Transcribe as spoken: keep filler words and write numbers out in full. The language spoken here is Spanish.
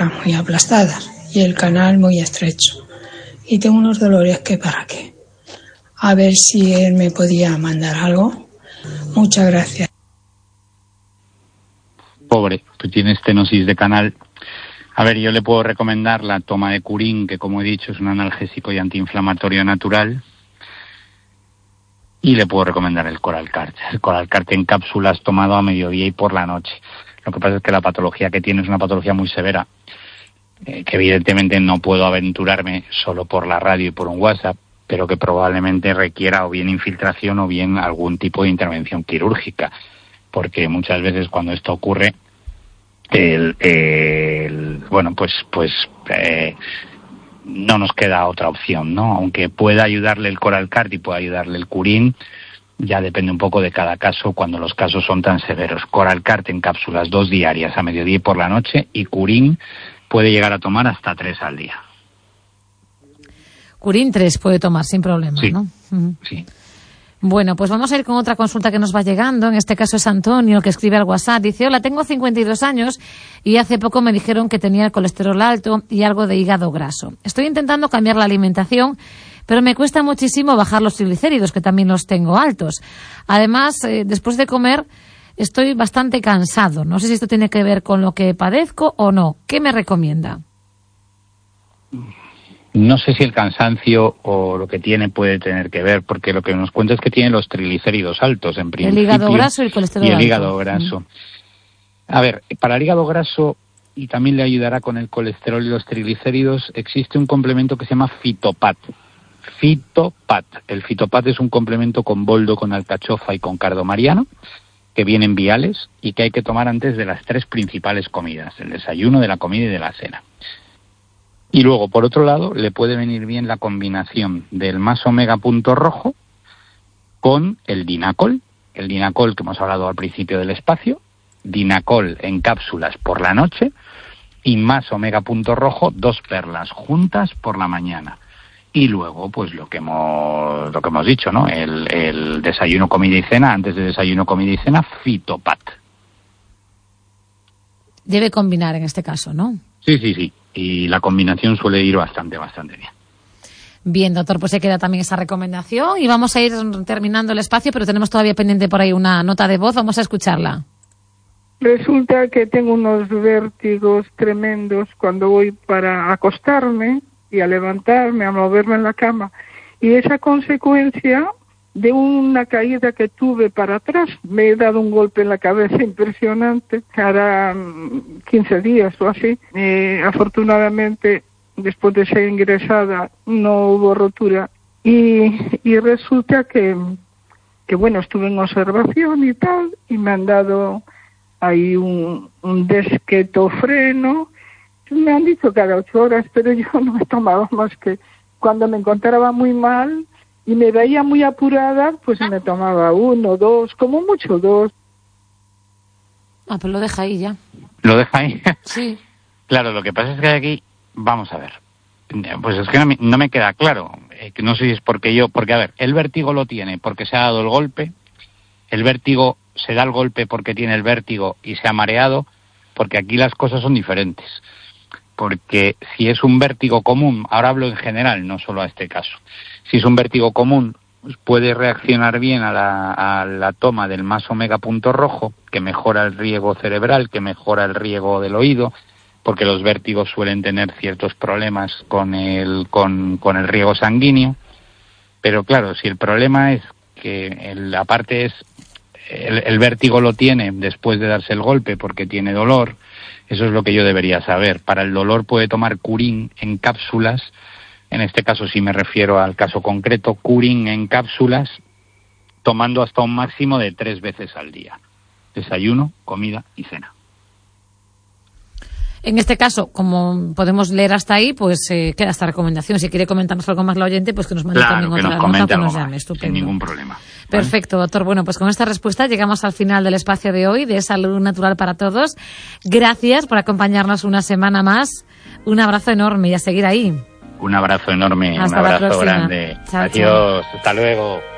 vértebras muy aplastadas y el canal muy estrecho. Y tengo unos dolores que para qué. A ver si él me podía mandar algo. Muchas gracias. Pobre, tú tienes estenosis de canal. A ver, yo le puedo recomendar la toma de Curín, que como he dicho es un analgésico y antiinflamatorio natural. Y le puedo recomendar el Coralcart. El Coralcart en cápsulas tomado a mediodía y por la noche. Lo que pasa es que la patología que tiene es una patología muy severa, eh, que evidentemente no puedo aventurarme solo por la radio y por un WhatsApp, pero que probablemente requiera o bien infiltración o bien algún tipo de intervención quirúrgica, porque muchas veces cuando esto ocurre, el, el bueno, pues, pues eh, no nos queda otra opción, ¿no? Aunque pueda ayudarle el Coralcart y pueda ayudarle el Curín, ya depende un poco de cada caso cuando los casos son tan severos. Coralcart en cápsulas dos diarias a mediodía y por la noche, y Curín puede llegar a tomar hasta tres al día. Curín tres puede tomar sin problema, sí, ¿no? Uh-huh. Sí. Bueno, pues vamos a ir con otra consulta que nos va llegando. En este caso es Antonio, que escribe al WhatsApp. Dice, hola, tengo cincuenta y dos años y hace poco me dijeron que tenía el colesterol alto y algo de hígado graso. Estoy intentando cambiar la alimentación, pero me cuesta muchísimo bajar los triglicéridos, que también los tengo altos. Además, eh, después de comer, estoy bastante cansado. No sé si esto tiene que ver con lo que padezco o no. ¿Qué me recomienda? No sé si el cansancio o lo que tiene puede tener que ver, porque lo que nos cuenta es que tiene los triglicéridos altos en principio. El hígado graso y el colesterol alto. Y el alto. hígado graso. A ver, para el hígado graso, y también le ayudará con el colesterol y los triglicéridos, existe un complemento que se llama Fitopat. Fitopat. El Fitopat es un complemento con boldo, con alcachofa y con cardo mariano, que vienen viales y que hay que tomar antes de las tres principales comidas, el desayuno, de la comida y de la cena. Y luego, por otro lado, le puede venir bien la combinación del más omega punto rojo con el Dinacol, el Dinacol que hemos hablado al principio del espacio, Dinacol en cápsulas por la noche y más omega punto rojo, dos perlas juntas por la mañana. Y luego, pues lo que hemos lo que hemos dicho, ¿no? El, el desayuno, comida y cena, antes de desayuno, comida y cena, Fitopat. Debe combinar en este caso, ¿no? Sí, sí, sí. Y la combinación suele ir bastante, bastante bien. Bien, doctor, pues se queda también esa recomendación y vamos a ir terminando el espacio, pero tenemos todavía pendiente por ahí una nota de voz, vamos a escucharla. Resulta que tengo unos vértigos tremendos cuando voy para acostarme y a levantarme, a moverme en la cama, y esa consecuencia de una caída que tuve para atrás. Me he dado un golpe en la cabeza impresionante, hará quince días o así. Eh, afortunadamente, después de ser ingresada, no hubo rotura. Y, y resulta que, que, bueno, estuve en observación y tal, y me han dado ahí un, un desquetofreno. Me han dicho cada ocho horas, pero yo no he tomado más que cuando me encontraba muy mal y me veía muy apurada, pues me tomaba uno, dos, como mucho dos. Ah, pues lo deja ahí ya. ¿Lo deja ahí? Sí. Claro, lo que pasa es que aquí, vamos a ver, pues es que no me, no me queda claro, eh, que no sé si es porque yo, porque a ver, el vértigo lo tiene porque se ha dado el golpe, el vértigo se da el golpe porque tiene el vértigo y se ha mareado, porque aquí las cosas son diferentes. Porque si es un vértigo común, ahora hablo en general, no solo a este caso, si es un vértigo común, pues puede reaccionar bien a la, a la toma del más omega punto rojo, que mejora el riego cerebral, que mejora el riego del oído, porque los vértigos suelen tener ciertos problemas con el, con, con el riego sanguíneo. Pero claro, si el problema es que el, la parte es, el, el vértigo lo tiene después de darse el golpe porque tiene dolor, eso es lo que yo debería saber. Para el dolor puede tomar Curín en cápsulas, en este caso si me refiero al caso concreto, Curín en cápsulas, tomando hasta un máximo de tres veces al día. Desayuno, comida y cena. En este caso, como podemos leer hasta ahí, pues eh, queda esta recomendación. Si quiere comentarnos algo más la oyente, pues que nos mande claro, también que otra nos nota, que nos más, llame. Estupendo. Sin ningún problema. ¿Vale? Perfecto, doctor. Bueno, pues con esta respuesta llegamos al final del espacio de hoy, de Salud Natural para Todos. Gracias por acompañarnos una semana más. Un abrazo enorme y a seguir ahí. Un abrazo enorme, Hasta un abrazo la próxima. grande. Chao, Adiós, chao. hasta luego.